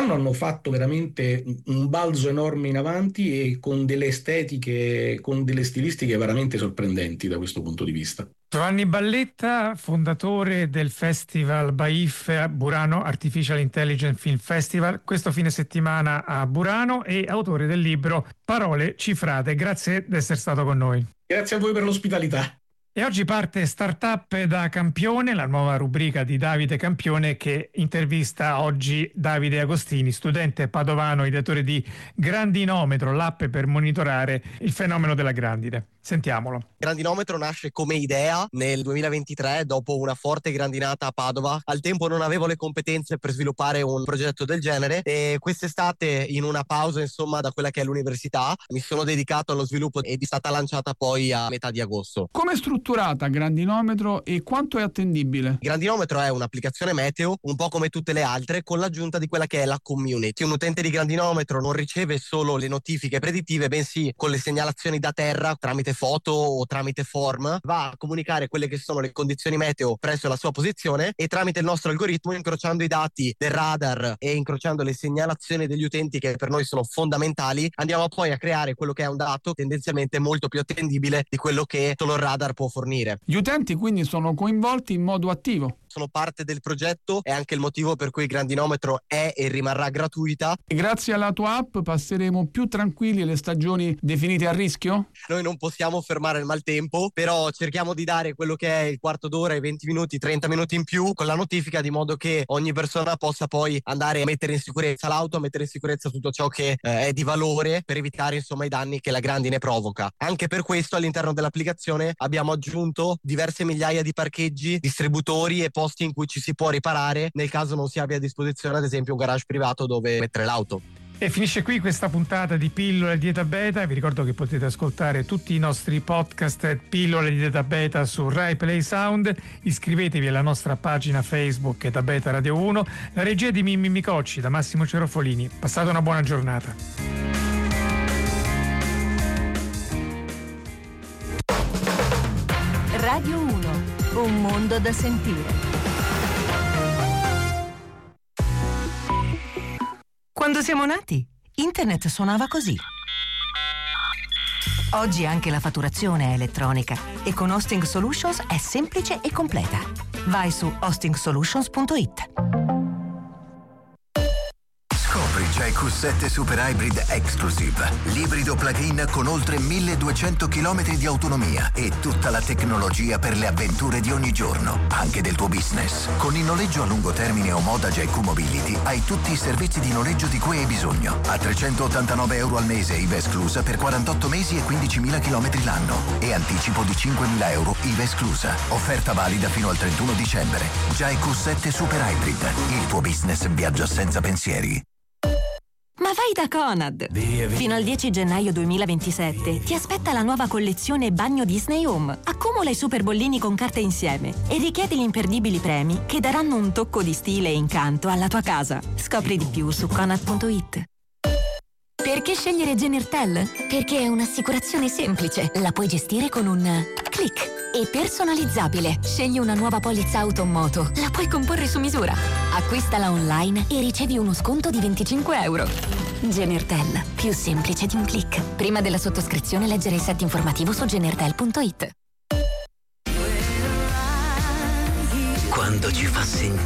quest'anno hanno fatto veramente un balzo enorme in avanti e con delle estetiche, con delle stilistiche veramente sorprendenti da questo punto di vista. Giovanni Balletta, fondatore del Festival BAIF Burano Artificial Intelligence Film Festival, questo fine settimana a Burano, e autore del libro Parole cifrate. Grazie di essere stato con noi. Grazie a voi per l'ospitalità. E oggi parte Startup da Campione, la nuova rubrica di Davide Campione, che intervista oggi Davide Agostini, studente padovano, ideatore di Grandinometro, l'app per monitorare il fenomeno della grandine. Sentiamolo. Grandinometro nasce come idea nel 2023 dopo una forte grandinata a Padova. Al tempo non avevo le competenze per sviluppare un progetto del genere e quest'estate, in una pausa insomma da quella che è l'università, mi sono dedicato allo sviluppo ed è stata lanciata poi a metà di agosto. Come è strutturata Grandinometro e quanto è attendibile? Grandinometro è un'applicazione meteo, un po' come tutte le altre, con l'aggiunta di quella che è la community. Un utente di Grandinometro non riceve solo le notifiche predittive, bensì con le segnalazioni da terra tramite foto o tramite form va a comunicare quelle che sono le condizioni meteo presso la sua posizione, e tramite il nostro algoritmo, incrociando i dati del radar e incrociando le segnalazioni degli utenti che per noi sono fondamentali, andiamo poi a creare quello che è un dato tendenzialmente molto più attendibile di quello che solo il radar può fornire. Gli utenti quindi sono coinvolti in modo attivo. Sono parte del progetto, è anche il motivo per cui Grandinometro è e rimarrà gratuita. E grazie alla tua app passeremo più tranquilli le stagioni definite a rischio? Noi non possiamo fermare il maltempo, però cerchiamo di dare quello che è il quarto d'ora, i 20 minuti, 30 minuti in più con la notifica, di modo che ogni persona possa poi andare a mettere in sicurezza l'auto, a mettere in sicurezza tutto ciò che è di valore, per evitare insomma i danni che la grandine provoca. Anche per questo all'interno dell'applicazione abbiamo aggiunto diverse migliaia di parcheggi, distributori e posti in cui ci si può riparare nel caso non si abbia a disposizione ad esempio un garage privato dove mettere l'auto. E finisce qui questa puntata di Pillole di Dieta Beta. Vi ricordo che potete ascoltare tutti i nostri podcast Pillole di Dieta Beta su Rai Play Sound. Iscrivetevi alla nostra pagina Facebook Dieta Beta Radio 1. La regia di Mimmi Micocci, da Massimo Cerofolini. Passate una buona giornata. Radio 1, un mondo da sentire. Quando siamo nati, internet suonava così. Oggi anche la fatturazione è elettronica e con Hosting Solutions è semplice e completa. Vai su hostingsolutions.it. Scopri Jai Q7 Super Hybrid Exclusive, l'ibrido plug-in con oltre 1200 km di autonomia e tutta la tecnologia per le avventure di ogni giorno, anche del tuo business. Con il noleggio a lungo termine o moda Jai Q Mobility hai tutti i servizi di noleggio di cui hai bisogno, a €389 al mese IVA esclusa per 48 mesi e 15.000 km l'anno e anticipo di €5.000 IVA esclusa. Offerta valida fino al 31 dicembre. Jai Q7 Super Hybrid, il tuo business viaggia senza pensieri. Ma vai da Conad! Fino al 10 gennaio 2027 ti aspetta la nuova collezione Bagno Disney Home. Accumula i super bollini con carta insieme e richiedi gli imperdibili premi che daranno un tocco di stile e incanto alla tua casa. Scopri di più su Conad.it. Perché scegliere Genertel? Perché è un'assicurazione semplice. La puoi gestire con un click e personalizzabile. Scegli una nuova polizza auto o moto. La puoi comporre su misura. Acquistala online e ricevi uno sconto di €25. Genertel, più semplice di un click. Prima della sottoscrizione leggere il set informativo su genertel.it. Quando ci fa sentire